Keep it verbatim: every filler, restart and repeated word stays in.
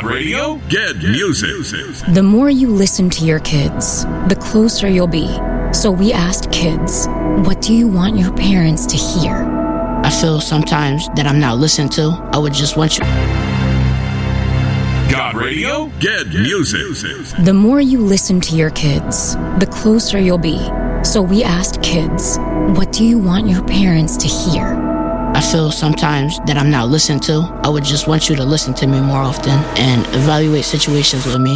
radio? Get music. The more you listen to your kids, the closer you'll be. So we asked kids, what do you want your parents to hear? I feel sometimes that I'm not listened to. I would just want you. Got radio? Get music. The more you listen to your kids, the closer you'll be. So we asked kids, what do you want your parents to hear? I feel sometimes that I'm not listened to. I would just want you to listen to me more often and evaluate situations with me.